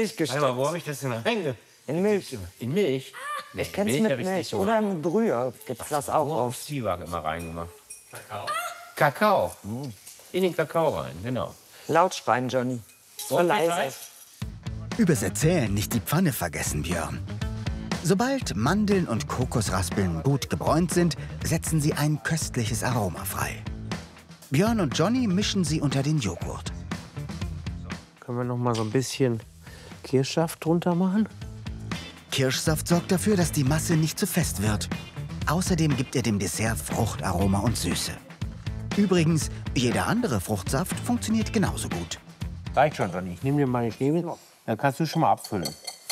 Milch gesteckt. Warte mal, wo habe ich das denn reinge... In Milch. In Milch? Nee, Ich kenn's mit hab Milch. nicht so. Oder in Brühe gibt's das auch Auf auf. Zwieback immer reingemacht. Kakao. In den Kakao rein, genau. Laut schreien, Johnny. So leise. Übers Erzählen nicht die Pfanne vergessen, Björn. Sobald Mandeln und Kokosraspeln gut gebräunt sind, setzen sie ein köstliches Aroma frei. Björn und Johnny mischen sie unter den Joghurt. Können wir noch mal so ein bisschen Kirschsaft drunter machen? Kirschsaft sorgt dafür, dass die Masse nicht zu fest wird. Außerdem gibt er dem Dessert Fruchtaroma und Süße. Übrigens, jeder andere Fruchtsaft funktioniert genauso gut. Reicht schon, Johnny. Ich nehme dir mal die Stäbe, dann kannst du schon mal abfüllen.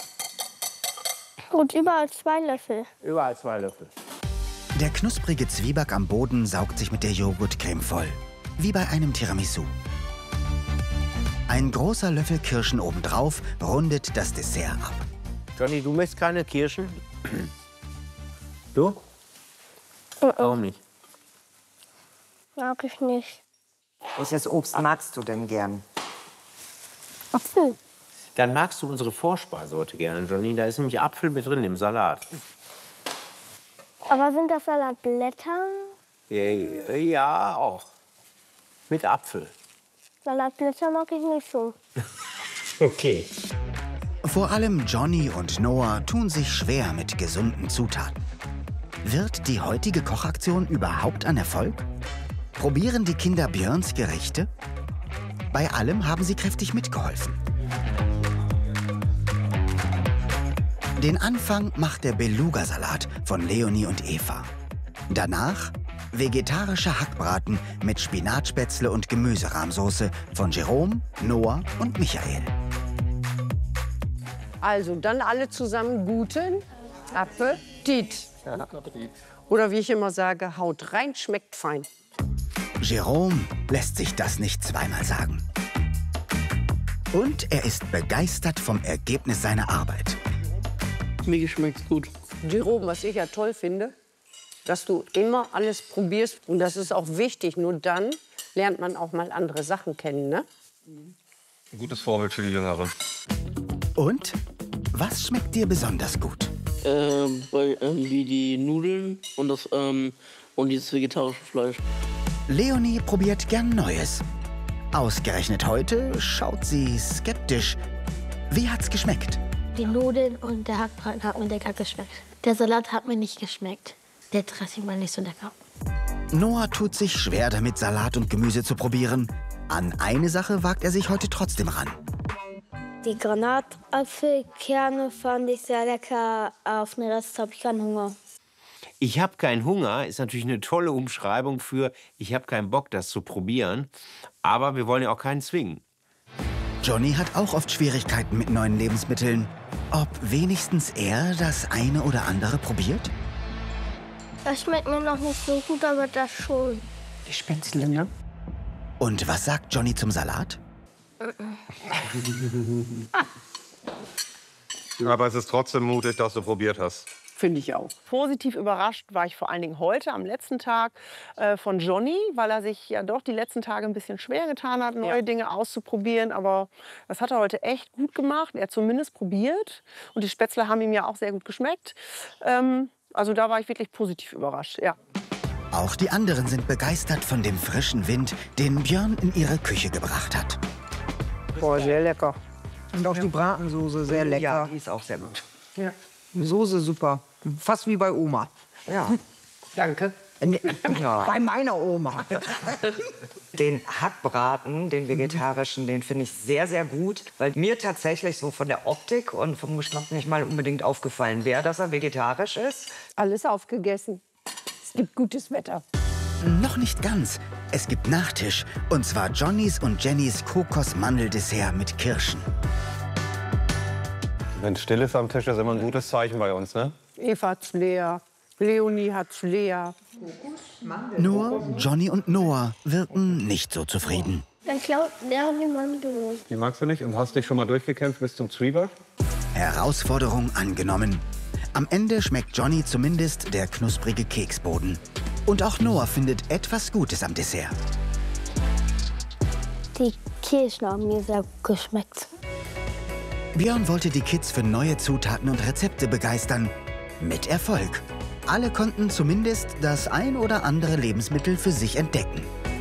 Gut, überall 2 Löffel. Überall 2 Löffel. Der knusprige Zwieback am Boden saugt sich mit der Joghurtcreme voll. Wie bei einem Tiramisu. Ein großer Löffel Kirschen obendrauf rundet das Dessert ab. Johnny, du möchtest keine Kirschen? Du? Warum nicht? Mag ich nicht. Welches Obst magst du denn gern? Apfel. Dann magst du unsere Vorspeise heute gerne, Johnny. Da ist nämlich Apfel mit drin im Salat. Aber sind das Salatblätter? Ja, auch. Mit Apfel. Salatblätter mag ich nicht so. Okay. Vor allem Johnny und Noah tun sich schwer mit gesunden Zutaten. Wird die heutige Kochaktion überhaupt ein Erfolg? Probieren die Kinder Björns Gerichte? Bei allem haben sie kräftig mitgeholfen. Den Anfang macht der Beluga-Salat von Leonie und Eva. Danach vegetarischer Hackbraten mit Spinatspätzle und Gemüserahmsoße von Jerome, Noah und Michael. Also, dann alle zusammen guten Appetit. Oder wie ich immer sage, haut rein, schmeckt fein. Jerome lässt sich das nicht zweimal sagen. Und er ist begeistert vom Ergebnis seiner Arbeit. Mir schmeckt's gut. Jerome, was ich ja toll finde, dass du immer alles probierst. Und das ist auch wichtig. Nur dann lernt man auch mal andere Sachen kennen, ne? Ein gutes Vorbild für die Jüngeren. Und was schmeckt dir besonders gut? Wie die Nudeln und dieses vegetarische Fleisch. Leonie probiert gern Neues. Ausgerechnet heute schaut sie skeptisch. Wie hat's geschmeckt? Die Nudeln und der Hackbraten hat mir lecker geschmeckt. Der Salat hat mir nicht geschmeckt. Der Dressing war nicht so lecker. Noah tut sich schwer damit, Salat und Gemüse zu probieren. An eine Sache wagt er sich heute trotzdem ran. Die Granatapfelkerne fand ich sehr lecker. Auf den Rest habe ich keinen Hunger. Ich habe keinen Hunger ist natürlich eine tolle Umschreibung für ich habe keinen Bock, das zu probieren. Aber wir wollen ja auch keinen zwingen. Johnny hat auch oft Schwierigkeiten mit neuen Lebensmitteln. Ob wenigstens er das eine oder andere probiert? Das schmeckt mir noch nicht so gut, aber das schon. Die Spätzle, ne? Und was sagt Johnny zum Salat? Aber es ist trotzdem mutig, dass du probiert hast. Finde ich auch. Positiv überrascht war ich vor allen Dingen heute, am letzten Tag, von Johnny, weil er sich ja doch die letzten Tage ein bisschen schwer getan hat, neue Dinge auszuprobieren. Aber das hat er heute echt gut gemacht. Er hat zumindest probiert. Und die Spätzle haben ihm ja auch sehr gut geschmeckt. Also da war ich wirklich positiv überrascht, ja. Auch die anderen sind begeistert von dem frischen Wind, den Björn in ihre Küche gebracht hat. Boah, sehr lecker. Und auch die Bratensoße sehr lecker. Ja, die ist auch sehr gut. Ja. Die Soße super. Fast wie bei Oma. Ja. Danke. Ja. Bei meiner Oma. Den Hackbraten, den vegetarischen, den finde ich sehr, sehr gut. Weil mir tatsächlich so von der Optik und vom Geschmack nicht mal unbedingt aufgefallen wäre, dass er vegetarisch ist. Alles aufgegessen. Es gibt gutes Wetter. Noch nicht ganz. Es gibt Nachtisch. Und zwar Johnnys und Jennys Kokos-Mandel-Dessert mit Kirschen. Wenn still ist am Tisch, ist immer ein gutes Zeichen bei uns, ne? Eva hat's leer. Leonie hat's leer. Nur Johnny und Noah wirken nicht so zufrieden. Dann klaut der die Mandeln. Die magst du nicht und hast dich schon mal durchgekämpft bis zum Zwieback? Herausforderung angenommen. Am Ende schmeckt Johnny zumindest der knusprige Keksboden. Und auch Noah findet etwas Gutes am Dessert. Die Kirschen haben mir sehr gut geschmeckt. Björn wollte die Kids für neue Zutaten und Rezepte begeistern. Mit Erfolg. Alle konnten zumindest das ein oder andere Lebensmittel für sich entdecken.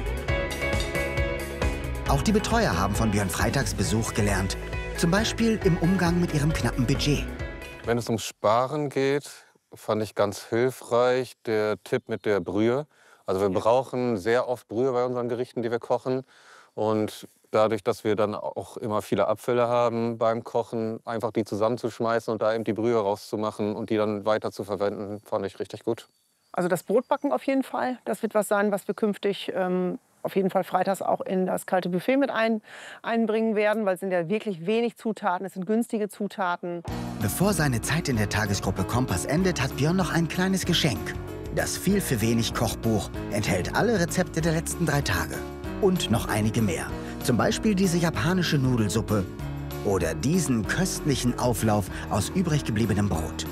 Auch die Betreuer haben von Björn Freitags Besuch gelernt. Zum Beispiel im Umgang mit ihrem knappen Budget. Wenn es ums Sparen geht, fand ich ganz hilfreich der Tipp mit der Brühe. Also wir brauchen sehr oft Brühe bei unseren Gerichten, die wir kochen. Und dadurch, dass wir dann auch immer viele Abfälle haben beim Kochen, einfach die zusammenzuschmeißen und da eben die Brühe rauszumachen und die dann weiter zu verwenden, fand ich richtig gut. Also das Brotbacken auf jeden Fall. Das wird was sein, was wir künftig auf jeden Fall freitags auch in das kalte Buffet mit einbringen werden, weil es sind ja wirklich wenig Zutaten, es sind günstige Zutaten. Bevor seine Zeit in der Tagesgruppe Kompass endet, hat Björn noch ein kleines Geschenk. Das Viel für wenig Kochbuch enthält alle Rezepte der letzten 3 Tage. Und noch einige mehr. Zum Beispiel diese japanische Nudelsuppe oder diesen köstlichen Auflauf aus übrig gebliebenem Brot.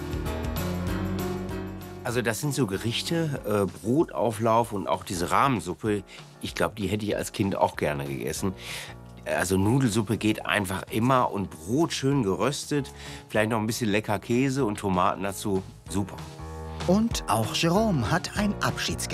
Also das sind so Gerichte, Brotauflauf und auch diese Rahmensuppe. Ich glaube, die hätte ich als Kind auch gerne gegessen. Also Nudelsuppe geht einfach immer und Brot schön geröstet, vielleicht noch ein bisschen lecker Käse und Tomaten dazu. Super. Und auch Jerome hat ein Abschiedsgeschenk.